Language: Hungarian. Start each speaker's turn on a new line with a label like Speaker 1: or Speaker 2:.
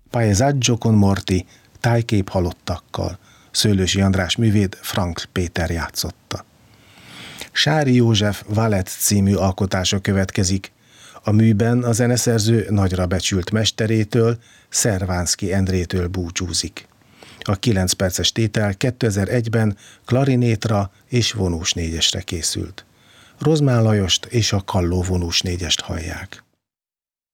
Speaker 1: Paesaggio con morti, tájkép halottakkal. Szőlősi András művét Frank Péter játszotta. Sári József Valett című alkotása következik. A műben a zeneszerző nagyra becsült mesterétől, Szervánszky Endrétől búcsúzik. A 9 perces tétel 2001-ben klarinétra és vonós négyesre készült. Rozmán Lajost és a Kalló vonós négyest hallják.